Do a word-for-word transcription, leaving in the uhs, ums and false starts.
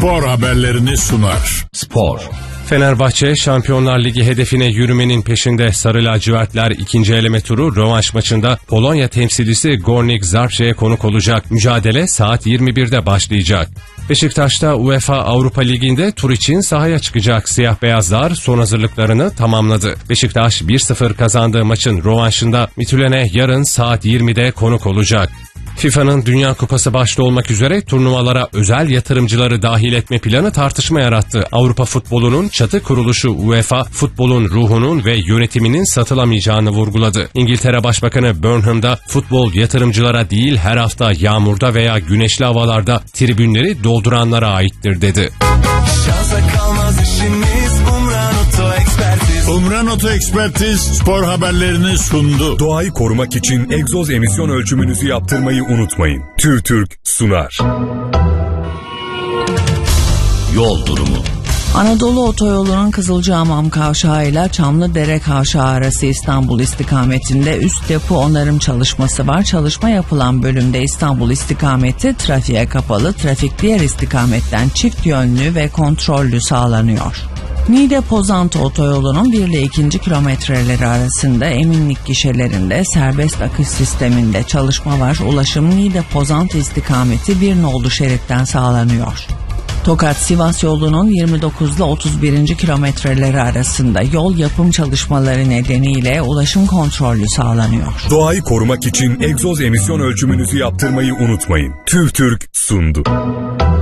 spor haberlerini sunar. Spor. Fenerbahçe Şampiyonlar Ligi hedefine yürümenin peşinde. Sarı lacivertler ikinci eleme turu rövanş maçında Polonya temsilcisi Górnik Zabrze'ye konuk olacak. Mücadele saat yirmi birde başlayacak. Beşiktaş'ta UEFA Avrupa Ligi'nde tur için sahaya çıkacak. Siyah beyazlar son hazırlıklarını tamamladı. Beşiktaş bir sıfır kazandığı maçın rövanşında Midtjylland'e yarın saat yirmide konuk olacak. FIFA'nın Dünya Kupası başta olmak üzere turnuvalara özel yatırımcıları dahil etme planı tartışma yarattı. Avrupa futbolunun çatı kuruluşu UEFA, futbolun ruhunun ve yönetiminin satılamayacağını vurguladı. İngiltere Başbakanı Burnham'da futbol yatırımcılara değil her hafta yağmurda veya güneşli havalarda tribünleri dolduranlara aittir dedi. Şansa kalmaz işimiz, Umran Oto Ekspertiz. Umran Oto Ekspertiz spor haberlerini sundu. Doğayı korumak için egzoz emisyon ölçümünüzü yaptırmayı unutmayın. TÜRTÜRK sunar. Yol durumu. Anadolu Otoyolu'nun Kızılcahamam Kavşağı ile Çamlıdere Kavşağı arası İstanbul istikametinde üst depo onarım çalışması var. Çalışma yapılan bölümde İstanbul istikameti trafiğe kapalı, trafik diğer istikametten çift yönlü ve kontrollü sağlanıyor. Niğde-Pozantı Otoyolu'nun bir ile ikinci kilometreleri arasında eminlik gişelerinde serbest akış sisteminde çalışma var. Ulaşım Niğde-Pozantı istikameti bir nolu şeritten sağlanıyor. Tokat-Sivas yolunun yirmi dokuz ile otuz birinci kilometreleri arasında yol yapım çalışmaları nedeniyle ulaşım kontrollü sağlanıyor. Doğayı korumak için egzoz emisyon ölçümünüzü yaptırmayı unutmayın. TÜRTÜRK sundu.